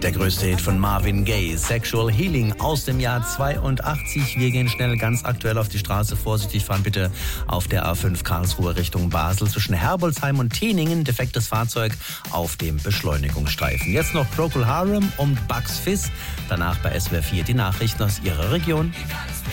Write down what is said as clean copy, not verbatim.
Der größte Hit von Marvin Gaye, Sexual Healing aus dem Jahr 82. Wir gehen schnell ganz aktuell auf die Straße. Vorsichtig fahren bitte auf der A5 Karlsruhe Richtung Basel zwischen Herbolzheim und Thieningen. Defektes Fahrzeug auf dem Beschleunigungsstreifen. Jetzt noch Procol Harum und Bucks Fizz. Danach bei SWR 4 die Nachrichten aus Ihrer Region.